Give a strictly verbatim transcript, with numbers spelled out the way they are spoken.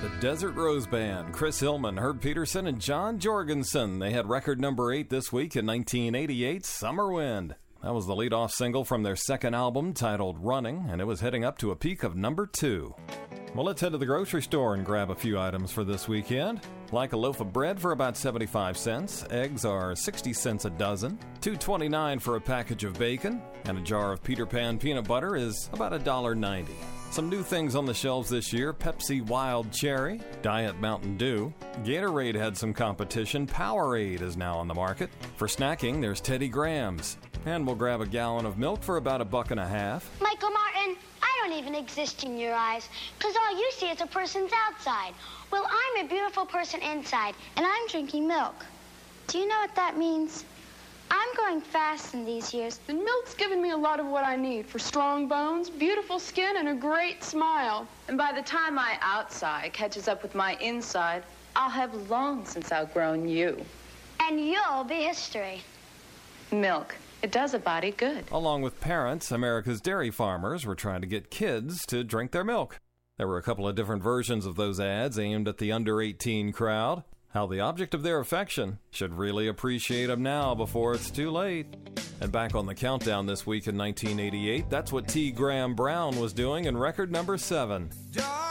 The Desert Rose Band, Chris Hillman, Herb Peterson, and John Jorgensen. They had record number eight this week in nineteen eighty-eight, Summer Wind. That was the lead-off single from their second album titled Running, and it was heading up to a peak of number two. Well, let's head to the grocery store and grab a few items for this weekend. Like a loaf of bread for about seventy-five cents, eggs are sixty cents a dozen, two dollars and twenty-nine cents for a package of bacon, and a jar of Peter Pan peanut butter is about one dollar and ninety cents. Some new things on the shelves this year: Pepsi Wild Cherry, Diet Mountain Dew. Gatorade had some competition. Powerade is now on the market. For snacking, there's Teddy Grahams. And we'll grab a gallon of milk for about a buck and a half. Michael Martin, I don't even exist in your eyes, because all you see is a person's outside. Well, I'm a beautiful person inside, and I'm drinking milk. Do you know what that means? I'm going fast in these years. And milk's given me a lot of what I need for strong bones, beautiful skin, and a great smile. And by the time my outside catches up with my inside, I'll have long since outgrown you. And you'll be history. Milk. It does a body good. Along with parents, America's dairy farmers were trying to get kids to drink their milk. There were a couple of different versions of those ads aimed at the under eighteen crowd. How the object of their affection should really appreciate them now before it's too late. And back on the countdown this week in nineteen eighty-eight, that's what T. Graham Brown was doing in record number seven.